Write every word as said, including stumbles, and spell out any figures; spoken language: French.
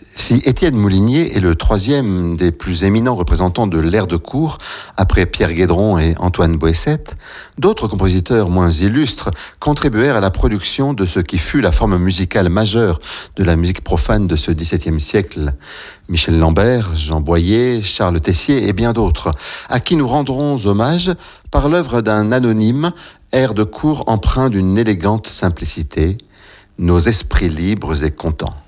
Si Étienne Moulinier est le troisième des plus éminents représentants de l'air de cour, après Pierre Guédron et Antoine Boessette, d'autres compositeurs moins illustres contribuèrent à la production de ce qui fut la forme musicale majeure de la musique profane de ce dix-septième siècle. Michel Lambert, Jean Boyer, Charles Tessier et bien d'autres, à qui nous rendrons hommage par l'œuvre d'un anonyme, air de cour empreint d'une élégante simplicité, nos esprits libres et contents.